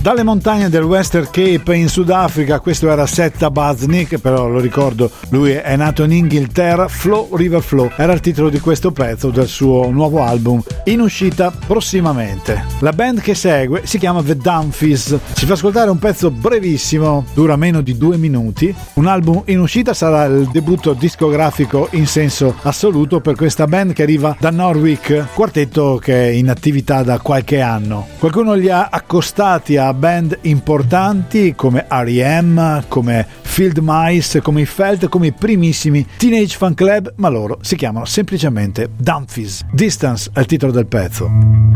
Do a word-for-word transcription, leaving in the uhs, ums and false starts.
Dalle montagne del Western Cape in Sudafrica, questo era Setta Baznik, però lo ricordo, lui è nato in Inghilterra. Flow River Flow era il titolo di questo pezzo del suo nuovo album in uscita prossimamente. La band che segue si chiama The Dumfies, ci fa ascoltare un pezzo brevissimo, dura meno di due minuti, un album in uscita, sarà il debutto discografico in senso assoluto per questa band che arriva da Norwich, quartetto che è in attività da qualche anno. Qualcuno li ha accostati a band importanti come R E M, come Field Mice, come i Felt, come i primissimi Teenage Fan Club, ma loro si chiamano semplicemente Dumfies. Distance è il titolo del pezzo.